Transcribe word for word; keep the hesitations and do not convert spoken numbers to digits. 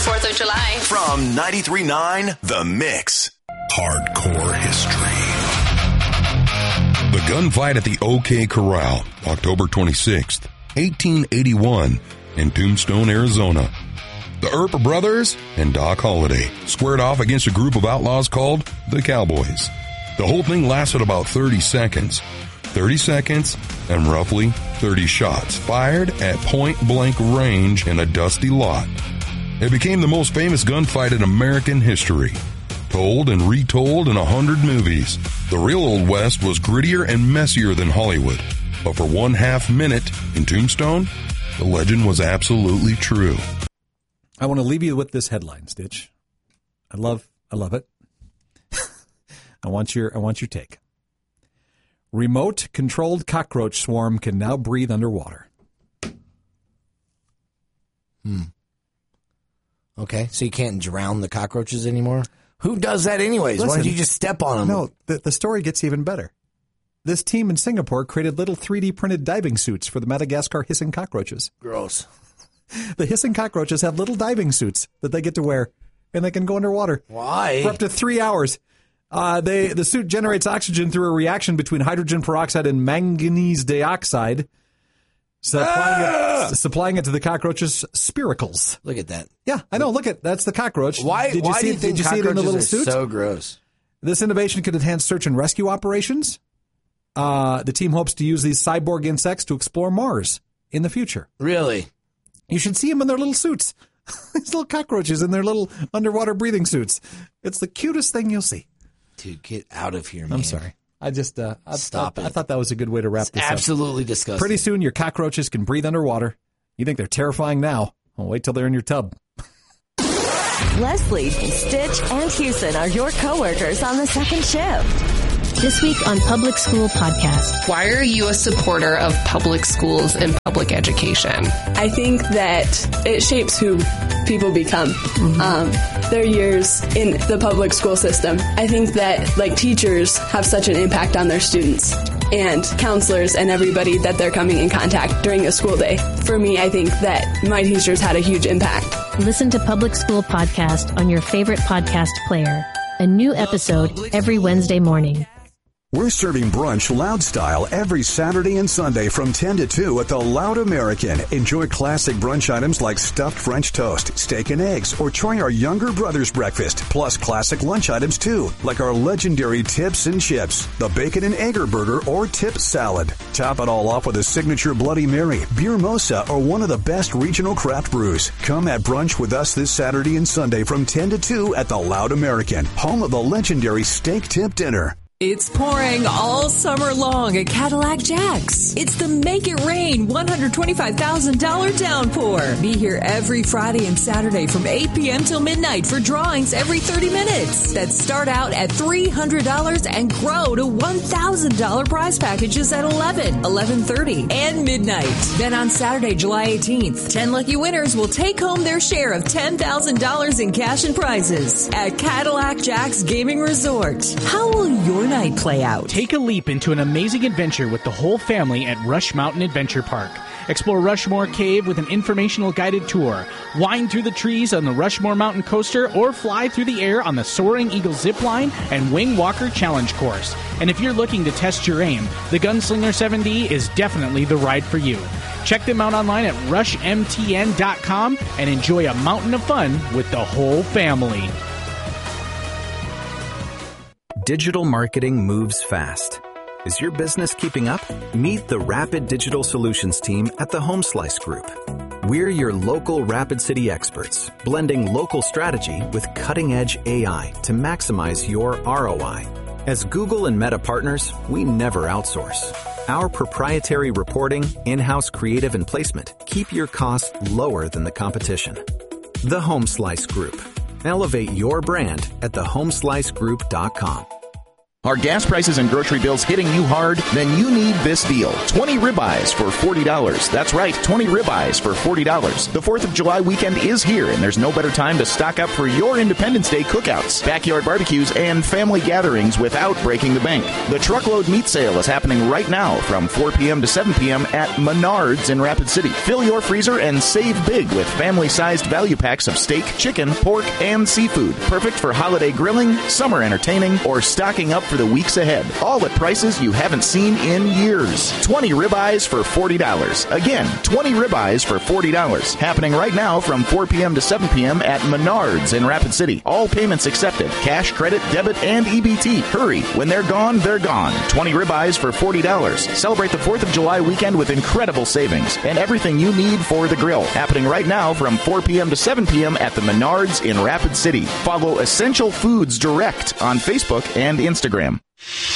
fourth of July. From ninety-three point nine The Mix. Hardcore history. The gunfight at the OK Corral, October twenty-sixth, eighteen eighty-one, in Tombstone, Arizona. The Earp brothers and Doc Holliday squared off against a group of outlaws called the Cowboys. The whole thing lasted about thirty seconds. thirty seconds and roughly thirty shots fired at point-blank range in a dusty lot. It became the most famous gunfight in American history. Told and retold in a hundred movies, the real Old West was grittier and messier than Hollywood. But for one half minute in Tombstone, the legend was absolutely true. I want to leave you with this headline, Stitch. I love, I love it. I want your, I want your take. Remote-controlled cockroach swarm can now breathe underwater. Hmm. Okay, so you can't drown the cockroaches anymore? Who does that anyways? Listen, Why don't you just step on them? No, the, the story gets even better. This team in Singapore created little three D printed diving suits for the Madagascar hissing cockroaches. Gross. The hissing cockroaches have little diving suits that they get to wear, and they can go underwater. Why? For up to three hours. Uh, they the suit generates oxygen through a reaction between hydrogen peroxide and manganese dioxide, supplying, ah! it, supplying it to the cockroaches' spiracles. Look at that. Yeah, I know. Look at that's the cockroach. Why? Did you why see, do you think did you see it in the little are suit? So gross. This innovation could enhance search and rescue operations. Uh, the team hopes to use these cyborg insects to explore Mars in the future. Really? You should see them in their little suits. These little cockroaches in their little underwater breathing suits. It's the cutest thing you'll see. Dude, get out of here, man. I'm sorry. I just uh, I Stop thought, it. I thought that was a good way to wrap It's this absolutely up. disgusting. Pretty soon, your cockroaches can breathe underwater. You think they're terrifying now? Well, wait till they're in your tub. Leslie, Stitch, and Houston are your coworkers on the second shift. This week on Public School Podcast. Why are you a supporter of public schools and public education? I think that it shapes who people become. Mm-hmm. Um, their years in the public school system. I think that like teachers have such an impact on their students and counselors and everybody that they're coming in contact during a school day. For me, I think that my teachers had a huge impact. Listen to Public School Podcast on your favorite podcast player. A new episode every Wednesday morning. We're serving brunch Loud Style every Saturday and Sunday from ten to two at the Loud American. Enjoy classic brunch items like stuffed French toast, steak and eggs, or try our younger brother's breakfast, plus classic lunch items too, like our legendary tips and chips, the bacon and egger burger or tip salad. Top it all off with a signature Bloody Mary, beer mosa, or one of the best regional craft brews. Come at brunch with us this Saturday and Sunday from ten to two at the Loud American, home of the legendary steak tip dinner. It's pouring all summer long at Cadillac Jack's. It's the Make It Rain one hundred twenty-five thousand dollars downpour. Be here every Friday and Saturday from eight p.m. till midnight for drawings every thirty minutes that start out at three hundred dollars and grow to one thousand dollars prize packages at eleven, eleven thirty, and midnight. Then on Saturday, July eighteenth, ten lucky winners will take home their share of ten thousand dollars in cash and prizes at Cadillac Jack's Gaming Resort. How will your night play out? Take a leap into an amazing adventure with the whole family at Rush Mountain Adventure Park. Explore Rushmore Cave with an informational guided tour. Wind through the trees on the Rushmore Mountain Coaster or fly through the air on the Soaring Eagle Zip Line and Wing Walker Challenge Course. And if you're looking to test your aim, the Gunslinger seven D is definitely the ride for you. Check them out online at rush m t n dot com and enjoy a mountain of fun with the whole family. Digital marketing moves fast. Is your business keeping up? Meet the Rapid Digital Solutions team at the HomeSlice Group. We're your local Rapid City experts, blending local strategy with cutting-edge A I to maximize your R O I. As Google and Meta partners, we never outsource. Our proprietary reporting, in-house creative and placement keep your costs lower than the competition. The HomeSlice Group. Elevate your brand at the home slice group dot com. Are gas prices and grocery bills hitting you hard? Then you need this deal. twenty ribeyes for forty dollars. That's right, twenty ribeyes for forty dollars. The fourth of July weekend is here, and there's no better time to stock up for your Independence Day cookouts, backyard barbecues, and family gatherings without breaking the bank. The truckload meat sale is happening right now from four p.m. to seven p.m. at Menards in Rapid City. Fill your freezer and save big with family-sized value packs of steak, chicken, pork, and seafood. Perfect for holiday grilling, summer entertaining, or stocking up for the weeks ahead. All at prices you haven't seen in years. twenty ribeyes for forty dollars. Again, twenty ribeyes for forty dollars. Happening right now from four p.m. to seven p.m. at Menards in Rapid City. All payments accepted. Cash, credit, debit, and E B T. Hurry. When they're gone, they're gone. twenty ribeyes for forty dollars. Celebrate the fourth of July weekend with incredible savings and everything you need for the grill. Happening right now from four p.m. to seven p.m. at the Menards in Rapid City. Follow Essential Foods Direct on Facebook and Instagram.